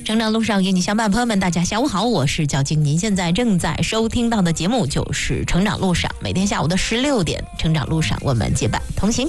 成长路上与你相伴，朋友们，大家下午好，我是焦晶。您现在正在收听到的节目就是《成长路上》，每天下午的16点，《成长路上》我们结伴同行。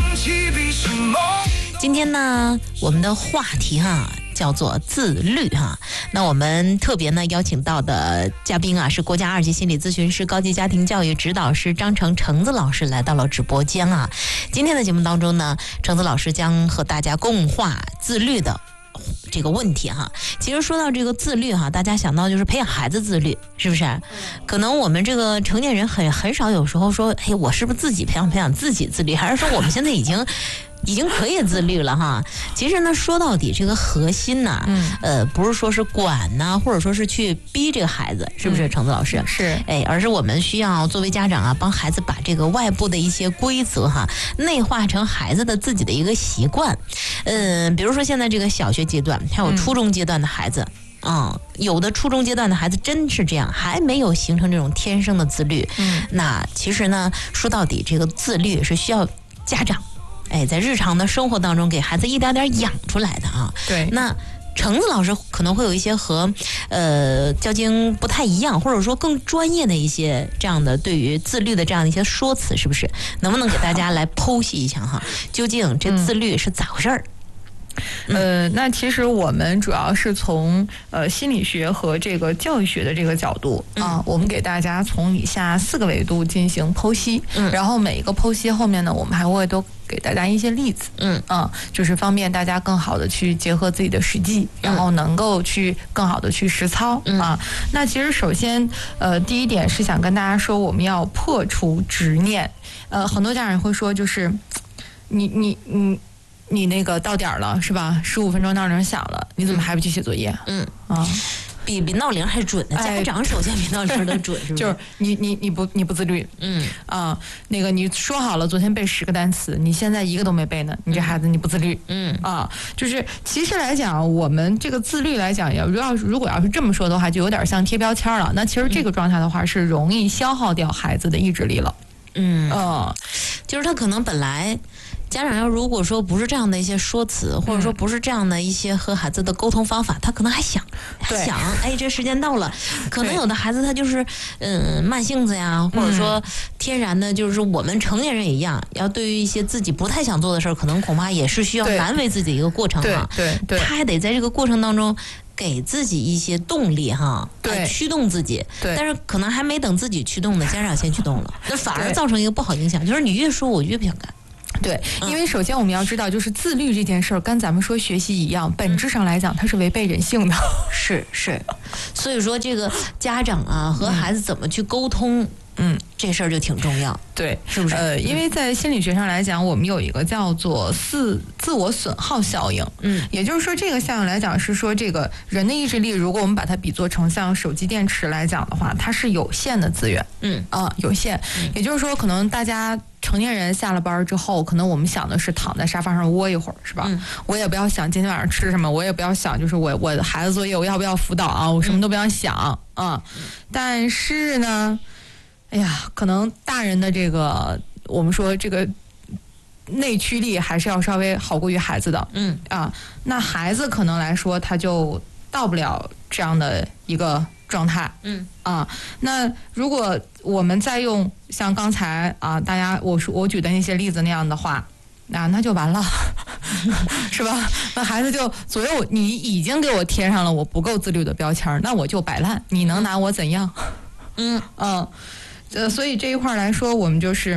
今天呢，我们的话题叫做自律那我们特别呢邀请到的嘉宾是国家2级心理咨询师、高级家庭教育指导师张橙子老师来到了直播间今天的节目当中呢，橙子老师将和大家共话自律的这个问题其实说到这个自律大家想到就是培养孩子自律，是不是？可能我们这个成年人很少有时候说，我是不是自己培养自己自律，还是说我们现在已经可以自律了其实呢，说到底这个核心呢，不是说是管或者说是去逼这个孩子，是不是橙子老师？ 是， 而是我们需要作为家长帮孩子把这个外部的一些规则内化成孩子的自己的一个习惯。比如说现在这个小学阶段，还有初中阶段的孩子。有的初中阶段的孩子真是这样，还没有形成这种天生的自律。那其实呢，说到底，这个自律是需要家长在日常的生活当中给孩子一点点养出来的对， 那橙子老师可能会有一些和焦晶不太一样，或者说更专业的一些这样的对于自律的这样的一些说辞，是不是？能不能给大家来剖析一下究竟这自律是咋回事儿？ 那其实我们主要是从心理学和这个教育学的这个角度我们给大家从以下4个维度进行剖析，然后每一个剖析后面呢，我们还会都给大家一些例子，就是方便大家更好的去结合自己的实际，然后能够去更好的去实操那其实首先第一点是想跟大家说，我们要破除执念。很多家长会说，就是你那个到点了是吧？15分钟闹铃响了，你怎么还不去写作业？ 比闹铃还准呢。家长首先比闹铃都准，是不是？ 就是你不自律，那个你说好了昨天背10个单词，你现在1个都没背呢，你这孩子你不自律，就是其实来讲，我们这个自律来讲，如果要是这么说的话，就有点像贴标签了。那其实这个状态的话，是容易消耗掉孩子的意志力了。 就是他可能本来。家长要如果说不是这样的一些说辞，或者说不是这样的一些和孩子的沟通方法，他可能还想这时间到了，可能有的孩子他就是慢性子呀，或者说天然的就是我们成年人也一样，要对于一些自己不太想做的事儿，可能恐怕也是需要难为自己的一个过程对， 他还得在这个过程当中给自己一些动力来驱动自己，但是可能还没等自己驱动呢，家长先驱动了，那反而造成一个不好影响，就是你越说我越不想干。 对，因为首先我们要知道，就是自律这件事儿，跟咱们说学习一样，本质上来讲，它是违背人性的。 是，所以说这个家长和孩子怎么去沟通，这事儿就挺重要。 对， 是不是？ 因为在心理学上来讲，我们有一个叫做自我损耗效应。也就是说，这个效应来讲是说，这个人的意志力，如果我们把它比作成像手机电池来讲的话，它是有限的资源。有限。也就是说，可能大家成年人下了班之后，可能我们想的是躺在沙发上窝一会儿，是吧？我也不要想今天晚上吃什么，我也不要想就是我的孩子作业我要不要辅导我什么都不要想但是呢，可能大人的这个我们说这个内驱力还是要稍微好过于孩子的。那孩子可能来说他就到不了这样的一个状态。那如果我们再用像刚才大家我举的那些例子那样的话，那就完了是吧？那孩子就左右你已经给我贴上了我不够自律的标签，那我就摆烂，你能拿我怎样？所以这一块来说，我们就是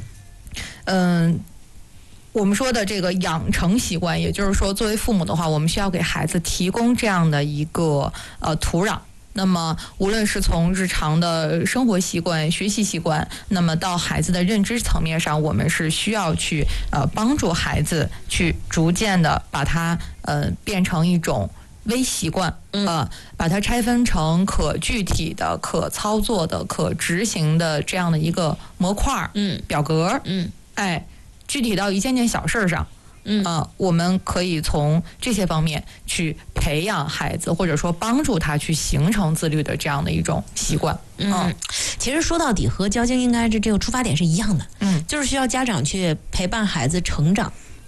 我们说的这个养成习惯，也就是说作为父母的话，我们需要给孩子提供这样的一个土壤。那么无论是从日常的生活习惯、学习习惯，那么到孩子的认知层面上，我们是需要去帮助孩子去逐渐的把它变成一种微习惯，把它拆分成可具体的、可操作的、可执行的这样的一个模块，表格，具体到一件件小事上。我们可以从这些方面去培养孩子，或者说帮助他去形成自律的这样的一种习惯。 其实说到底和焦晶应该这个出发点是一样的，就是需要家长去陪伴孩子成长。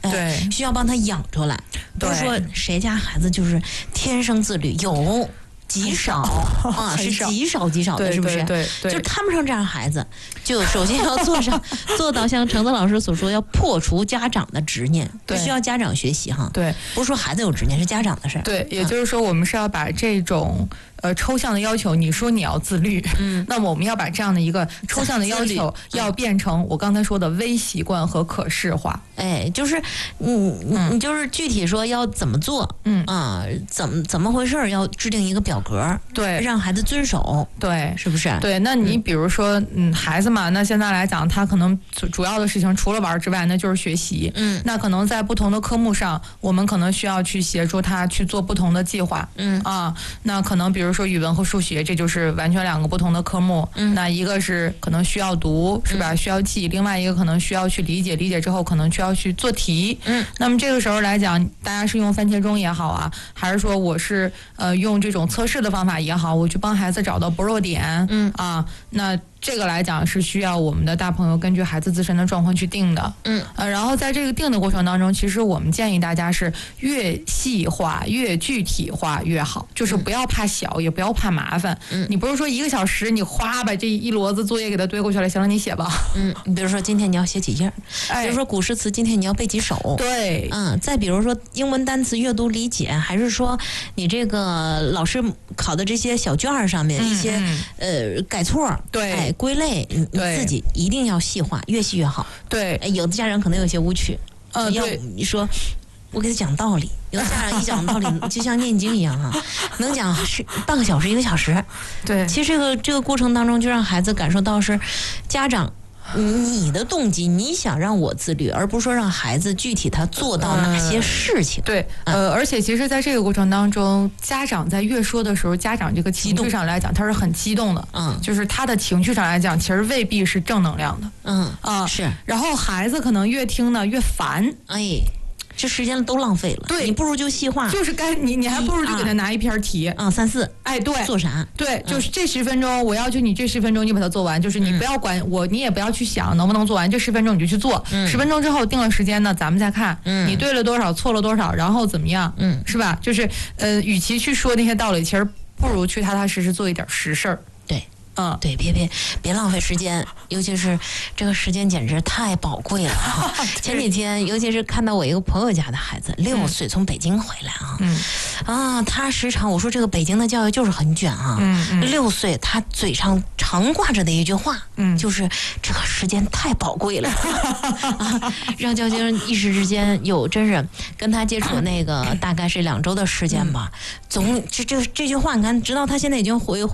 对， 需要帮他养出来。不是说谁家孩子就是天生自律，有极少啊，是极少的，是不是？ 对， 就谈不上这样孩子，就首先要做到像橙子老师所说，要破除家长的执念，不需要家长学习哈。 对， 不是说孩子有执念，是家长的事儿。 对，也就是说，我们是要把这种抽象的要求，你说你要自律，那么我们要把这样的一个抽象的要求，要变成我刚才说的微习惯和可视化。 哎，就是你就是具体说要怎么做，怎么回事儿，要制定一个表格， 对， 让孩子遵守， 对， 是不是？ 对，那你比如说，孩子嘛，那现在来讲，他可能主要的事情除了玩之外，那就是学习。那可能在不同的科目上，我们可能需要去协助他去做不同的计划。那可能比如说语文和数学，这就是完全2个不同的科目。那一个是可能需要读，是吧？需要记，另外一个可能需要去理解，理解之后可能需要去做题。那么这个时候来讲，大家是用番茄钟也好啊，还是说我是用这种测试的方法也好，我去帮孩子找到不弱点。那这个来讲是需要我们的大朋友根据孩子自身的状况去定的。然后在这个定的过程当中，其实我们建议大家是越细化、越具体化越好，就是不要怕小，也不要怕麻烦。你不是说1个小时你哗把这一摞子作业给它堆过去了，行了，你写吧。 你比如说今天你要写几页，比如说古诗词今天你要背几首。 对， 再比如说英文单词阅读理解，还是说你这个老师考的这些小卷上面一些改错， 对， 归类，你自己一定要细化，越细越好。 对， 有的家长可能有些误区，要你说我给他讲道理，有的家长一讲道理就像念经一样哈，能讲半个小时、1个小时。 对， 其实这个过程当中，就让孩子感受到是家长你的动机，你想让我自律，而不是说让孩子具体他做到哪些事情。 对，而且其实在这个过程当中，家长在越说的时候，家长这个情绪上来讲，他是很激动的。就是他的情绪上来讲，其实未必是正能量的。 是。 然后孩子可能越听呢越烦。 这时间都浪费了， 对， 你不如就细化， 就是该你还不如就给他拿一篇题 3、4， 对， 做啥？ 对，就是这10分钟，我要求你这10分钟你把它做完，就是你不要管我，你也不要去想能不能做完，这10分钟你就去做，10分钟之后定了时间呢，咱们再看，你对了多少，错了多少，然后怎么样，是吧？就是与其去说那些道理，其实不如去踏踏实实做一点实事儿。 对，别浪费时间，尤其是这个时间简直太宝贵了。前几天，尤其是看到我一个朋友家的孩子，6岁从北京回来他时常我说这个北京的教育就是很卷啊。6岁他嘴上常挂着的一句话，就是这个时间太宝贵了，让教经一时之间真是跟他接触那个大概是2周的时间吧，这句话你看，直到他现在已经回